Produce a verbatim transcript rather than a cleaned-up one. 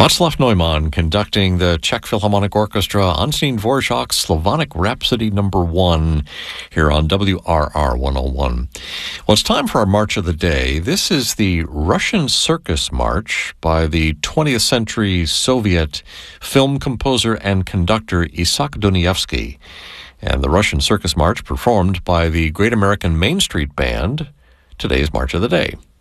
Václav Neumann conducting the Czech Philharmonic Orchestra, Antonín Dvořák's Slavonic Rhapsody number one here on W R R one oh one. Well, it's time for our March of the Day. This is the Russian Circus March by the twentieth century Soviet film composer and conductor Isak Dunayevsky, and the Russian Circus March performed by the Great American Main Street Band. Today's March of the Day.